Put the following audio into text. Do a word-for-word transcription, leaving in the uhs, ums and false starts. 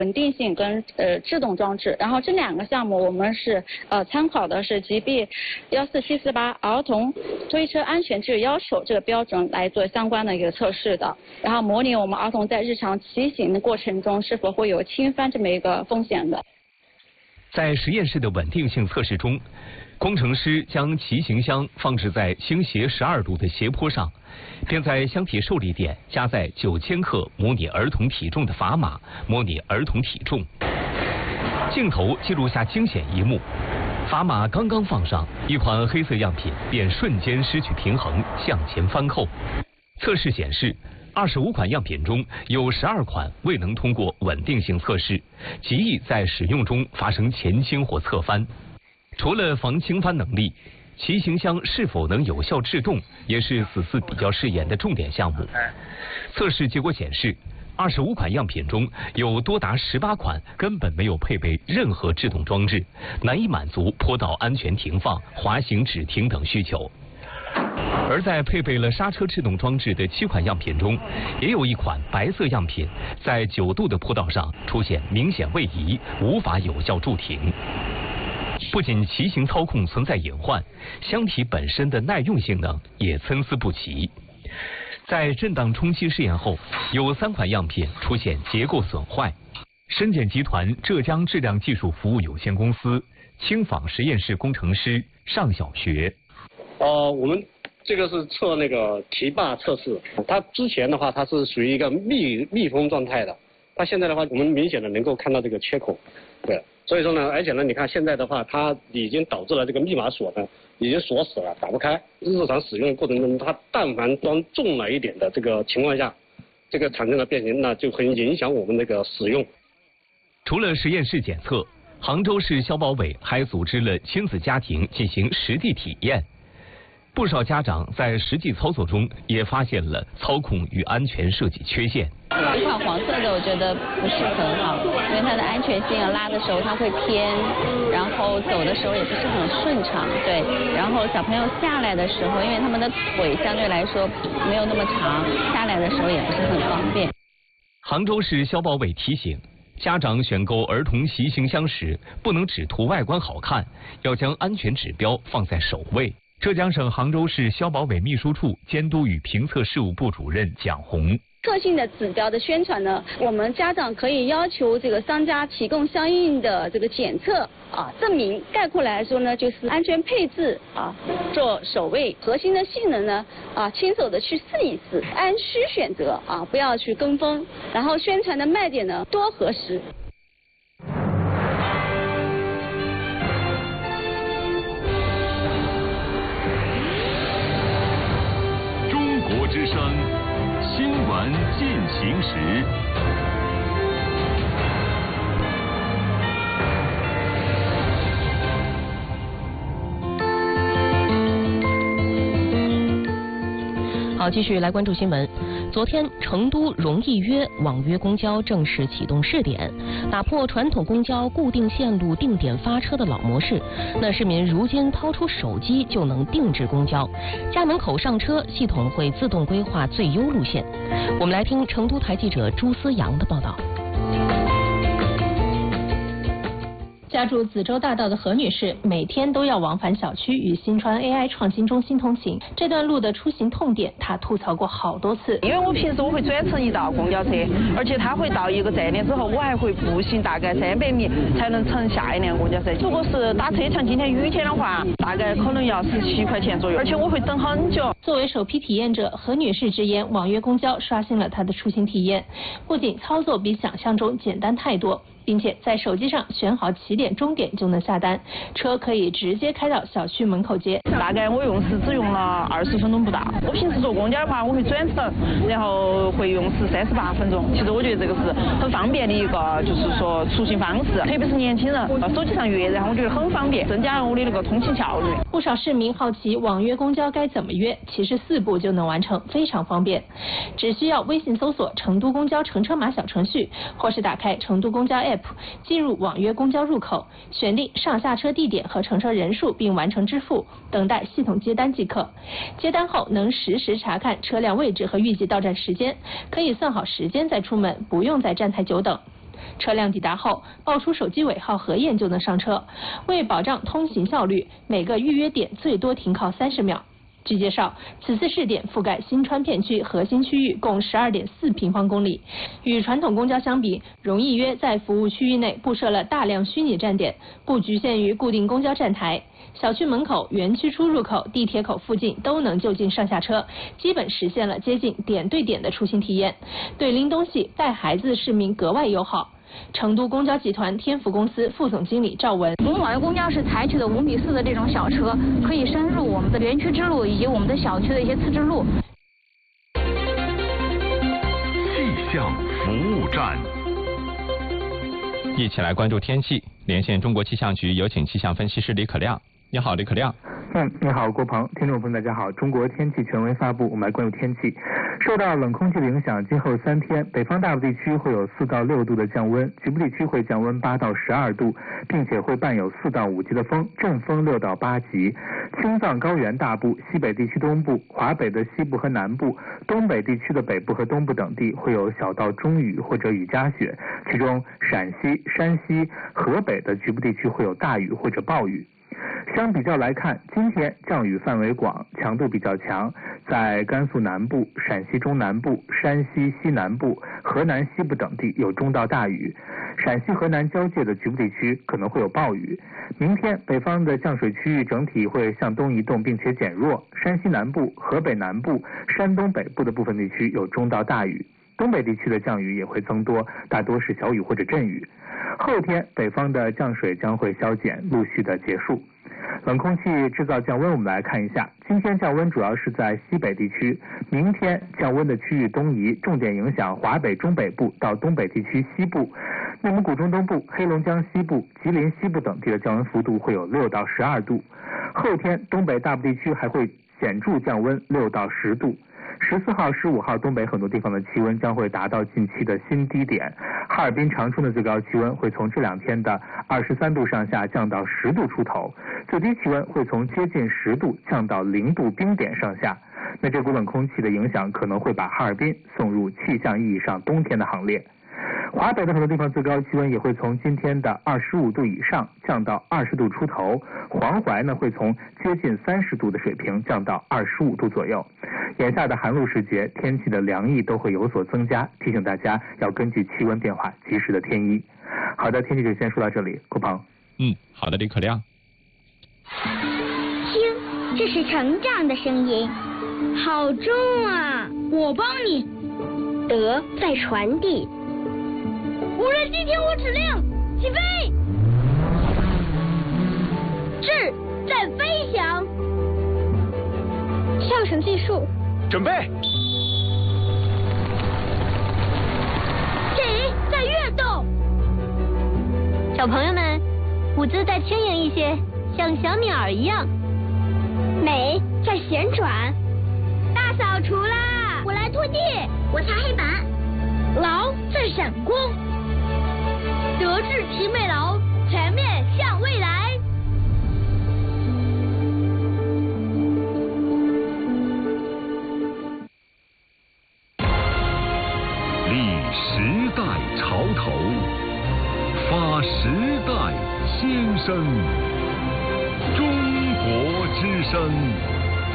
稳定性跟呃制动装置。然后这两个项目我们是呃参考的是 G B 一四七四八儿童推车安全制要求这个标准来做相关的一个测试的，然后模拟我们儿童在日常骑行的过程中是否会有倾翻这么一个风险的。 在实验室的稳定性测试中，工程师将骑行箱放置在倾斜十二度的斜坡上，并在箱体受力点加载九千克模拟儿童体重的砝码，模拟儿童体重。镜头记录下惊险一幕，砝码刚刚放上，一款黑色样品便瞬间失去平衡，向前翻扣。测试显示，二十五款样品中有十二款未能通过稳定性测试，极易在使用中发生前倾或侧翻。除了防倾翻能力，骑行箱是否能有效制动，也是此次比较试验的重点项目。测试结果显示，二十五款样品中有多达十八款根本没有配备任何制动装置，难以满足坡道安全停放、滑行止停等需求。而在配备了刹车制动装置的七款样品中，也有一款白色样品在九度的坡道上出现明显位移，无法有效驻停。不仅骑行操控存在隐患，箱体本身的耐用性能也参差不齐。在震荡冲击试验后，有三款样品出现结构损坏。深建集团浙江质量技术服务有限公司轻纺实验室工程师尚小学。 呃，我们这个是测那个提坝测试，它之前的话它是属于一个密密封状态的，它现在的话我们明显的能够看到这个缺口，对。所以说呢，而且呢，你看现在的话，它已经导致了这个密码锁呢已经锁死了，打不开。日常使用的过程中，它但凡装重了一点的这个情况下，这个产生了变形，那就很影响我们这个使用。 除了实验室检测，杭州市消保委还组织了亲子家庭进行实地体验。不少家长在实际操作中也发现了操控与安全设计缺陷。 一款黄色的我觉得不是很好，因为它的安全性啊，拉的时候它会偏，然后走的时候也不是很顺畅，对。然后小朋友下来的时候，因为他们的腿相对来说没有那么长，下来的时候也不是很方便。 杭州市消保委提醒，家长选购儿童骑行箱时，不能只图外观好看，要将安全指标放在首位。浙江省杭州市消保委秘书处监督与评测事务部主任蒋红。 特性的指标的宣传呢，我们家长可以要求这个商家提供相应的这个检测啊证明。概括来说呢，就是安全配置啊做首位，核心的性能呢啊亲手的去试一试，按需选择啊，不要去跟风。然后宣传的卖点呢多核实。 中国之声。新闻进行时。 好，继续来关注新闻。昨天，成都容易约网约公交正式启动试点，打破传统公交固定线路定点发车的老模式。那市民如今掏出手机就能定制公交，家门口上车，系统会自动规划最优路线。我们来听成都台记者朱思阳的报道。 家住子洲大道的何女士，每天都要往返小区与新川 A I 创新中心通勤。这段路的出行痛点，她吐槽过好多次。 因为我平时我会转乘一道公交车，而且它会到一个站点之后，我还会步行大概三百米才能乘下一辆公交车。如果是打车，像今天雨天的话，大概可能要十七块钱左右，而且我会等很久。 作为首批体验者，何女士直言，网约公交刷新了她的出行体验，不仅操作比想象中简单太多，并且在手机上选好起点终点就能下单，车可以直接开到小区门口接。 大概我用时只用了二十分钟不到。我平时坐公交的话，我会转乘，然后会用时三十八分钟。其实我觉得这个是很方便的一个，就是说出行方式，特别是年轻人，手机上约，然后我觉得很方便，增加了我的那个通勤效率。 不少市民好奇网约公交该怎么约，其实四步就能完成，非常方便。只需要微信搜索成都公交乘车码小程序，或是打开成都公交 A P P， 进入网约公交入口，选定上下车地点和乘车人数，并完成支付，等待系统接单即可。接单后能实时查看车辆位置和预计到站时间，可以算好时间再出门，不用再站台久等。 车辆抵达后，报出手机尾号核验就能上车。为保障通行效率，每个预约点最多停靠三十秒。据介绍，此次试点覆盖新川片区核心区域共十二点四平方公里。与传统公交相比，容易约在服务区域内布设了大量虚拟站点，不局限于固定公交站台。小区门口、园区出入口、地铁口附近都能就近上下车，基本实现了接近点对点的出行体验，对拎东西、带孩子市民格外友好。成都公交集团天福公司副总经理赵文， 我们网约公交是采取的五米四的这种小车，可以深入我们的园区支路以及我们的小区的一些次支路。 气象服务站， 一起来关注天气，连线中国气象局，有请气象分析师李可亮。你好，李可亮。 嗯，你好，郭鹏，听众朋友大家好。中国天气权威发布，我们来关注天气。受到冷空气的影响，今后三天，北方大部地区会有四到六度的降温，局部地区会降温八到十二度，并且会伴有四到五级的风，阵风六到八级。青藏高原大部、西北地区东部、华北的西部和南部、东北地区的北部和东部等地会有小到中雨或者雨夹雪，其中陕西、山西、河北的局部地区会有大雨或者暴雨。相比较来看，今天降雨范围广，强度比较强，在甘肃南部、陕西中南部、山西西南部、河南西部等地有中到大雨，陕西河南交界的局部地区可能会有暴雨。明天北方的降水区域整体会向东移动并且减弱，山西南部、河北南部、山东北部的部分地区有中到大雨，东北地区的降雨也会增多，大多是小雨或者阵雨。后天北方的降水将会消减，陆续的结束。冷空气制造降温，我们来看一下。今天降温主要是在西北地区，明天降温的区域东移，重点影响华北中北部到东北地区西部、内蒙古中东部、黑龙江西部、吉林西部等地的降温幅度会有六到十二度。后天东北大部地区还会显著降温六到十度。十四号、十五号东北很多地方的气温将会达到近期的新低点，哈尔滨、长春的最高气温会从这两天的二十三度上下降到十度出头，最低气温会从接近十度降到零度冰点上下。那这股冷空气的影响可能会把哈尔滨送入气象意义上冬天的行列。华北的很多地方最高气温也会从今天的二十五度以上降到二十度出头，黄淮呢会从接近三十度的水平降到二十五度左右。眼下的寒露时节，天气的凉意都会有所增加，提醒大家要根据气温变化及时的添衣。好的，天气就先说到这里，郭鹏。 嗯，好的，李可亮。 听，这是成长的声音，好重啊！我帮你。德在传递。无人机听我指令，起飞！智在飞翔。上层技术， 准备。 己在跃动。小朋友们，舞姿再轻盈一些，像小鸟一样。美在旋转。大扫除啦！我来拖地，我擦黑板。劳在闪光。德智体美劳，全面向未来。 立时代潮头，发时代先声。中国之声。